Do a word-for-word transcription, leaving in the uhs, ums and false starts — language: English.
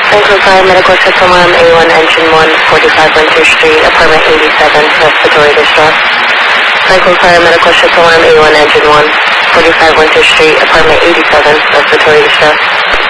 Franklin Fire Medical Shuttle Alarm A one Engine one, forty-five Winter Street, Apartment eighty-seven, respiratory distress. Franklin Fire Medical Shuttle Alarm A one Engine one, forty-five Winter Street, Apartment eighty-seven, respiratory distress.